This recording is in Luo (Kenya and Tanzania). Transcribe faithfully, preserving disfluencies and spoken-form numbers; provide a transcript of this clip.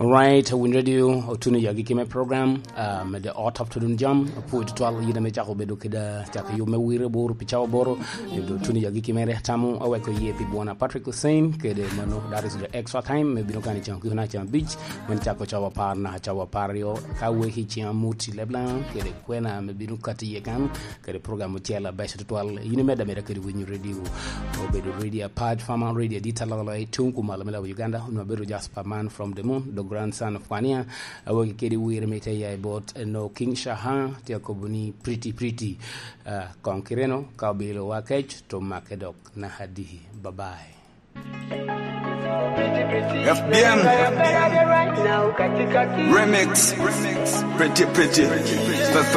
Right, Win Radio, Otunu Yagi Kime program, um, the Art of Tudun Jam, Poet Twal, Yidame Jaco Bedokida, Jaka Yume Wire Boro, Pichao Boro, Tunu Yagi Kime Tamu, Aweko Ye Pibuana Patrick Hussein, Kede Mano, that is the extra time, maybe no kind of Jankunachan Beach, when Chaco Chawa Parna, Chawa Pario, Kawe Hichian Muti Leblanc, Kede Quena, maybe no Kati Yagan, Kede program Mutiela, Bash Twal, Unimed America Win Radio, Obedo Radio, Pad Farmer Radio, Ditala, Tunku Malamela, Uganda, Naberu Jasper Man from the moon, the grandson of Kwania, awaki kedi wire mete ya bought no King Shahan, tia kobuni pretty pretty, uh, konkireno, kabilo wakech, to makedok na hadihi. Bye bye. F B M Remix, Remix, Pretty Pretty.